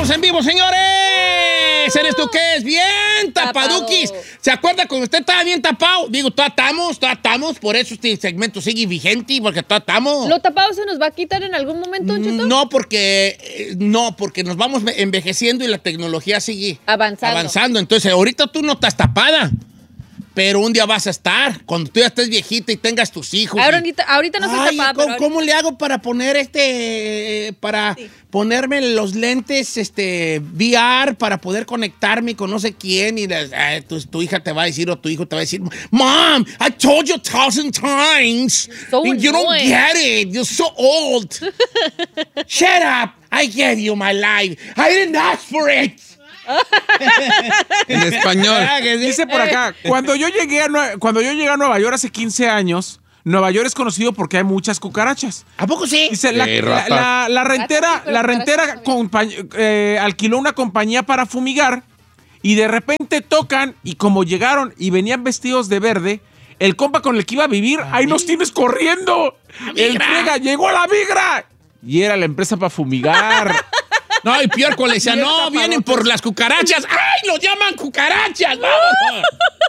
Estamos en vivo, señores. ¿Eres tú qué es? Bien tapaduquis. ¿Se acuerda cuando usted estaba bien tapado? Digo, todavía estamos. Por eso este segmento sigue vigente, porque todavía estamos. ¿Lo tapado se nos va a quitar en algún momento, Cheto? No, porque nos vamos envejeciendo y la tecnología sigue avanzando. Entonces, ahorita tú no estás tapada. Pero un día vas a estar, cuando tú ya estés viejita y tengas tus hijos. Ahorita no estoy tapada. ¿Cómo le hago para poner ponerme los lentes VR para poder conectarme con no sé quién? Y tu hija te va a decir, o tu hijo te va a decir, Mom, I told you 1,000 times. And you don't get it. You're so old. Shut up. I gave you my life. I didn't ask for it. En español. Dice por acá, cuando yo llegué a Nueva York hace 15 años, Nueva York es conocido porque hay muchas cucarachas. ¿A poco sí? Dice, la rentera alquiló una compañía para fumigar y de repente tocan y como llegaron y venían vestidos de verde, el compa con el que iba a vivir, ahí nos tienes corriendo. El friega, llegó la migra. Y era la empresa para fumigar. No, y Piorco le decía, no, vienen por las cucarachas. ¡Ay, los llaman cucarachas! ¡Vámonos!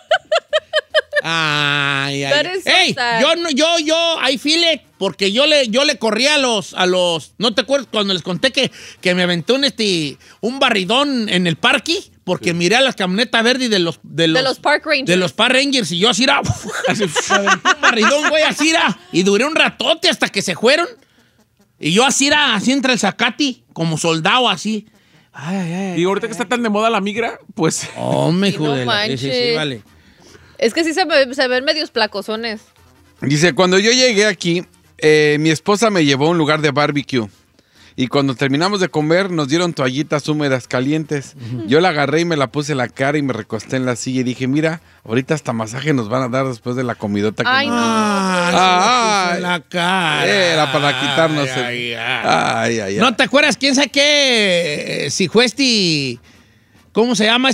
Ay. Ey, yo, I feel it, porque yo le corrí a los, ¿no te acuerdas cuando les conté que me aventé un barridón en el parque? Porque miré a las camionetas verdes de los Park Rangers. De los Park Rangers y yo así era, un barridón, güey, así era. Y duré un ratote hasta que se fueron. Y yo así era, así entre el zacate, como soldado, así. Y ahorita que está tan de moda la migra, pues... Oh, me joder. Sí, vale. Es que sí se ven medios placosones. Dice, cuando yo llegué aquí, mi esposa me llevó a un lugar de barbecue. Y cuando terminamos de comer, nos dieron toallitas húmedas calientes. Yo la agarré y me la puse en la cara y me recosté en la silla y dije, mira, ahorita hasta masaje nos van a dar después de la comidota que Ay, nos... en la cara. Era para quitarnos Ay. ¿No te acuerdas quién sabe qué? Si fue ¿cómo se llama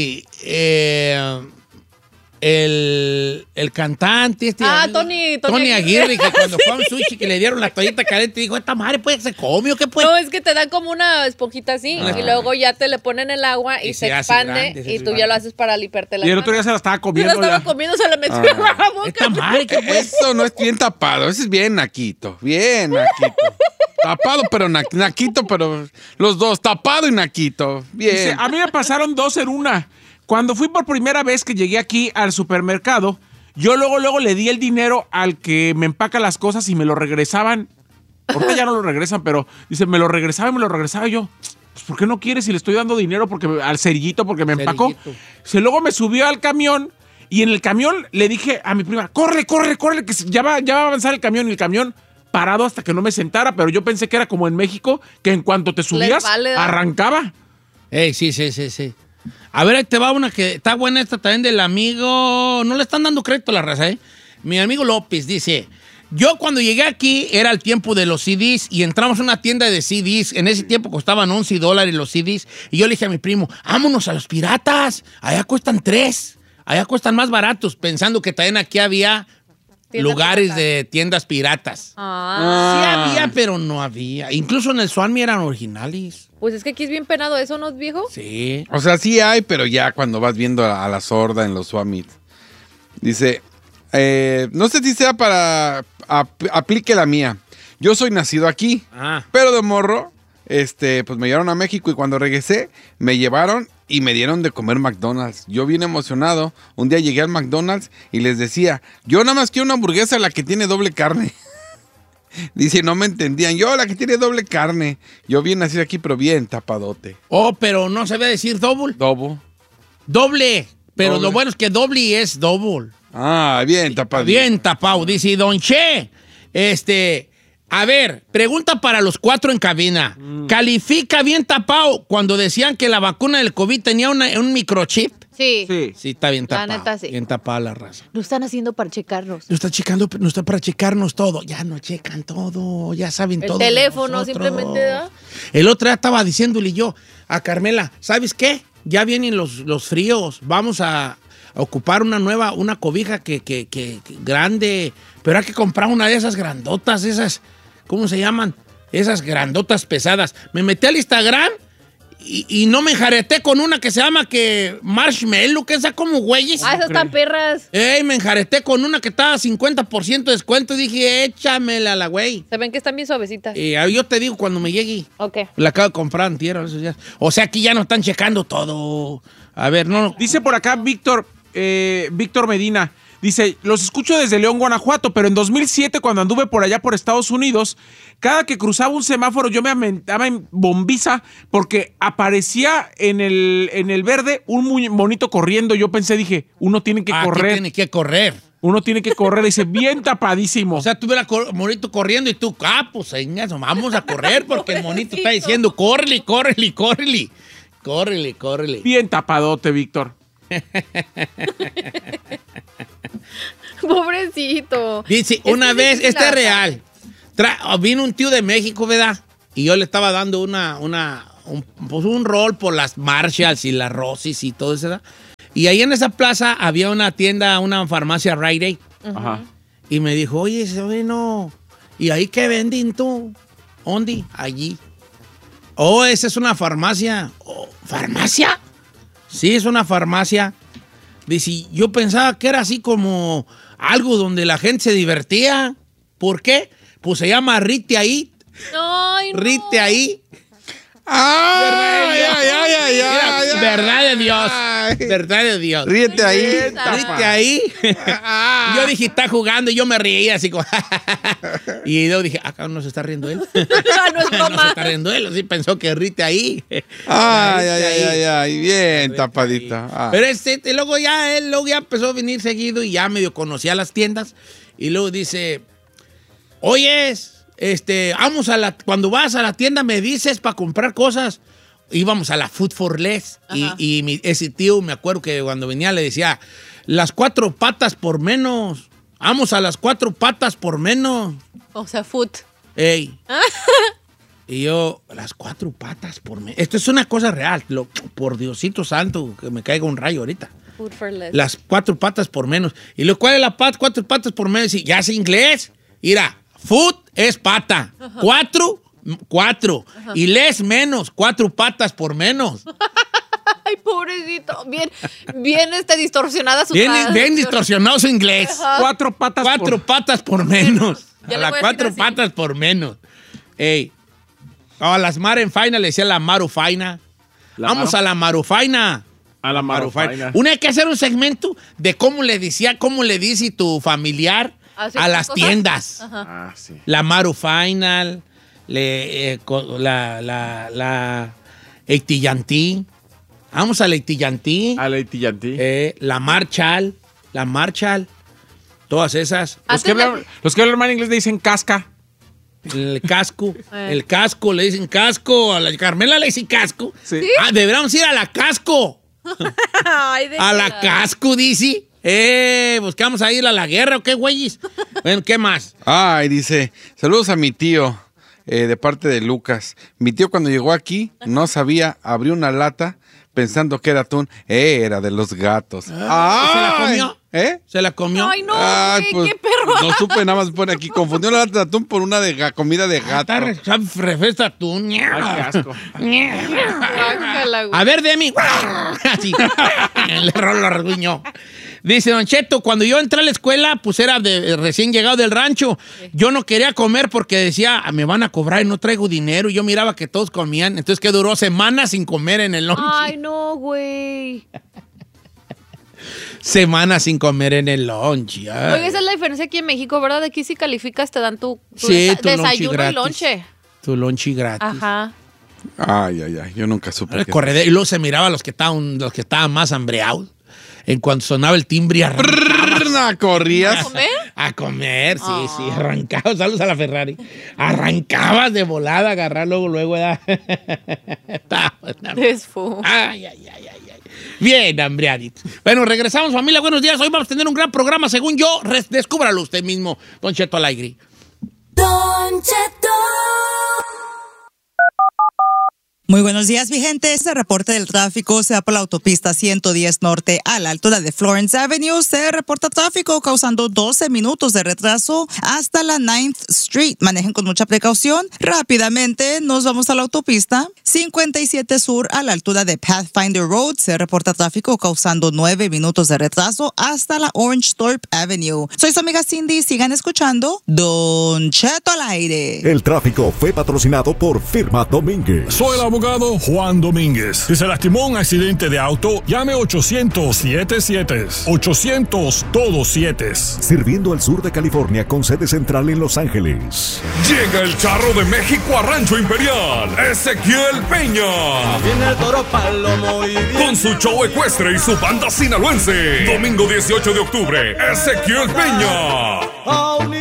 el cantante Tony Aguirre, que cuando fue a un sushi que le dieron la toallita caliente dijo, esta madre puede se come o qué puede. No, es que te dan como una esponjita así y luego ya te le ponen el agua y se expande grande, y tú ya lo haces para limpiarte la Y el otro día se la estaba comiendo. Se la metió en la boca. Esta madre, ¿qué puede? Eso no es bien tapado, eso es bien naquito, Tapado, pero naquito, pero los dos, tapado y naquito. Bien. Dice, a mí me pasaron dos en una. Cuando fui por primera vez que llegué aquí al supermercado, yo luego le di el dinero al que me empaca las cosas y me lo regresaban. Ahorita ya no lo regresan, pero dice, me lo regresaba yo. Pues, ¿por qué no quieres si le estoy dando dinero al cerillito porque me empacó? Luego me subió al camión y en el camión le dije a mi prima, corre, que ya va a avanzar el camión. Y el camión parado hasta que no me sentara, pero yo pensé que era como en México, que en cuanto te subías, arrancaba. Sí. A ver, ahí te va una que está buena esta también del amigo... No le están dando crédito a la raza, ¿eh? Mi amigo López dice... Yo cuando llegué aquí era el tiempo de los CDs y entramos a una tienda de CDs. En ese tiempo costaban $11 los CDs. Y yo le dije a mi primo, vámonos a los piratas. Allá cuestan $3. Allá cuestan más baratos. Pensando que también aquí había... lugares de tiendas piratas. Sí había, pero no había. Incluso en el Suami eran originales. Pues es que aquí es bien penado eso, ¿no, viejo? Sí. O sea, sí hay, pero ya cuando vas viendo a la sorda en los Suamit. Dice, no sé si sea para... aplique la mía. Yo soy nacido aquí, pero de morro, pues me llevaron a México y cuando regresé, me llevaron y me dieron de comer McDonald's. Yo bien emocionado, un día llegué al McDonald's y les decía, yo nada más quiero una hamburguesa la que tiene doble carne. Dice, no me entendían. Yo, la que tiene doble carne. Yo bien nacido aquí, pero bien tapadote. Oh, pero no sabía decir double. Doble. Pero lo bueno es que doble es double. Bien tapado. Bien tapado. Dice, Don Che, a ver, pregunta para los 4 en cabina. ¿Califica bien tapado cuando decían que la vacuna del COVID tenía un microchip? Sí. Sí, está bien tapado. La neta, sí. Bien tapada la raza. Lo están haciendo para checarnos. No está para checarnos todo. Ya no checan todo, ya saben todo. El teléfono simplemente da. El otro día estaba diciéndole yo a Carmela, ¿sabes qué? Ya vienen los fríos. Vamos a ocupar una cobija que grande. Pero hay que comprar una de esas grandotas, esas, ¿cómo se llaman? Esas grandotas pesadas. Me metí al Instagram Y no me enjareté con una que se llama que Marshmallow, que esa como güeyes. Esas están perras. Me enjareté con una que estaba a 50% de descuento y dije, échamela a la güey. Se ven que están bien suavecitas. Y yo te digo cuando me llegue. Ok. La acabo de comprar en tierra esos días. O sea, aquí ya no están checando todo. A ver, no. Dice por acá Víctor Medina. Dice, los escucho desde León, Guanajuato, pero en 2007, cuando anduve por allá por Estados Unidos, cada que cruzaba un semáforo yo me aventaba en bombiza porque aparecía en el verde un monito corriendo. Yo dije, uno tiene que correr. Tiene que correr. Uno tiene que correr, dice, bien tapadísimo. O sea, tú ves al monito corriendo y tú, pues, señas, vamos a correr porque el monito está diciendo, córrele. Bien tapadote, Víctor. Pobrecito. Dice, una vez, este es real. Vino un tío de México, ¿verdad? Y yo le estaba dando un rol por las Marshalls y las Rosis y todo eso, ¿verdad? Y ahí en esa plaza había una tienda, una farmacia Rite Aid. Ajá. Y me dijo, oye, no. ¿Y ahí qué venden tú? ¿Dónde? Allí. Oh, esa es una farmacia. Oh, ¿farmacia? Sí, es una farmacia. Dice, yo pensaba que era así como algo donde la gente se divertía. ¿Por qué? Pues se llama Rite Aid. Ay, no. Rite Aid. ¡Ay! Verdad de Dios. Verdad de Dios. Ríete ahí. Rite Aid. Yo dije, está jugando y yo me reía así como... Y yo dije, acá no se está riendo él. No es No broma. se está riendo él. Sí pensó que Rite Aid. Ay, bien tapadita. Pero luego ya empezó a venir seguido y ya medio conocía las tiendas. Y luego dice, oyes, cuando vas a la tienda me dices para comprar cosas. Íbamos a la Food for Less. Y ese tío, me acuerdo que cuando venía le decía, las 4 patas por menos. Vamos a las 4 patas por menos. O sea, food. Ey. Y yo, las 4 patas por menos. Esto es una cosa real. Por Diosito santo, que me caiga un rayo ahorita. Food for less. Las 4 patas por menos. ¿Y cuál es la 4 patas por menos? Y ya sé inglés. Mira, food es pata. 4. Y less menos. 4 patas por menos. Ay, pobrecito. Bien distorsionada su Bien distorsionado su inglés. 4 patas. 4 patas por menos. Ya A le las voy a 4 decir así. patas por menos. Ey. A las Marufaina le decía la Marufaina. Vamos a la Marufaina. A la Marufaina. Una hay que hacer un segmento de cómo le dice tu familiar a las cosas. tiendas. Ah, sí. La Marufaina, la Eitillantí. Vamos a la Eitillantí. A la Itillantí. La Marshall. Todas esas. Los que hablan mal inglés le dicen casca. El casco. El casco, le dicen casco. A la Carmela le dicen casco. Sí. Deberíamos ir a la casco. Ay, A la casco, dice. Pues que vamos a ir a la guerra o qué, güeyes. Bueno, ¿qué más? Ay, dice, saludos a mi tío, de parte de Lucas. Mi tío cuando llegó aquí no sabía, abrió una lata pensando que era atún. Era de los gatos. ¿Se la comió? ¿Eh? ¿Se la comió? Ay, no, Ay, qué perro. No supe, nada más pone aquí. Confundió la lata de atún por una de comida de gato. Está refresca atún. Ay, qué asco. Guácala, güey. A ver, Demi. Así. Le rollo lo rasguñó. Dice Don Cheto, cuando yo entré a la escuela, pues era recién llegado del rancho. Yo no quería comer porque decía, me van a cobrar y no traigo dinero. Y yo miraba que todos comían. Entonces, que duró semanas sin comer en el lunch. Ay, no, güey. Semanas sin comer en el lunch. Ay. Oye, esa es la diferencia aquí en México, ¿verdad? Aquí si calificas te dan tu Sí, tu desayuno lonche y lonche. Tu lonche gratis. Ajá. Ay, yo nunca supe. El corredor, y luego se miraba a los que estaban más hambreados. En cuanto sonaba el timbre, ¿Corrías? ¿A comer? A comer, sí, arrancabas. Saludos a la Ferrari. Arrancabas de volada, agarrar luego. Desfo. Ay. Bien, hambreadito. Bueno, regresamos, familia. Buenos días. Hoy vamos a tener un gran programa, según yo. Descúbralo usted mismo, Don Cheto Alegre. Don Cheto. Muy buenos días, mi gente. Este reporte del tráfico se da por la autopista 110 Norte a la altura de Florence Avenue. Se reporta tráfico causando 12 minutos de retraso hasta la 9th Street. Manejen con mucha precaución. Rápidamente nos vamos a la autopista 57 Sur a la altura de Pathfinder Road. Se reporta tráfico causando 9 minutos de retraso hasta la Orange Thorpe Avenue. Soy su amiga Cindy. Sigan escuchando Don Cheto al aire. El tráfico fue patrocinado por Firma Domínguez. Soy el abogado Juan Domínguez. Si se lastimó en un accidente de auto, llame 800-77. 800 todos 7. Sirviendo al sur de California con sede central en Los Ángeles. Llega el charro de México a Rancho Imperial, Ezequiel Peña. Viene el toro palomo y viene con su show ecuestre y su banda sinaloense. Domingo 18 de octubre, Ezequiel Peña.